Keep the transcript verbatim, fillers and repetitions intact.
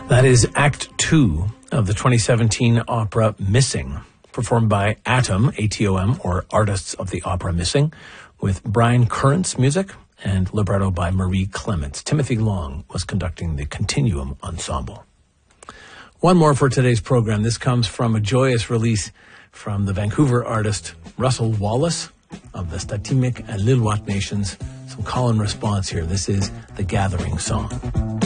That is Act Two of the twenty seventeen opera Missing, performed by Atom, A T O M, or Artists of the Opera Missing, with Brian Current's music and libretto by Marie Clements. Timothy Long was conducting the Continuum Ensemble. One more for today's program. This comes from a joyous release from the Vancouver artist Russell Wallace of the Statimic and Lil'wat Nations. Some call and response here. This is The Gathering Song.